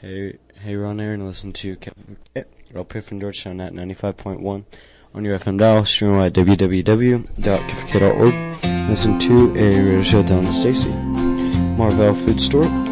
Hey, Ron Aaron, listen to Earl Pitt from Georgetown at 95.1 on your FM dial, stream at www.kfk.org. Listen to a radio show down in Stacy. Marvell Food Store,